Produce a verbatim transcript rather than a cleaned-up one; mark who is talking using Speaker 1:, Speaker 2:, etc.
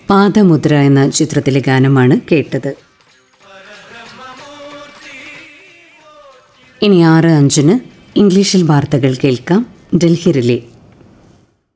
Speaker 1: പാദമുദ്ര എന്ന ചിത്രത്തിലെ ഗാനമാണ് കേട്ടത്. ഇനി ആറ് അഞ്ചിന് ഇംഗ്ലീഷിൽ വാർത്തകൾ കേൾക്കാം. ഡൽഹി റിലേ.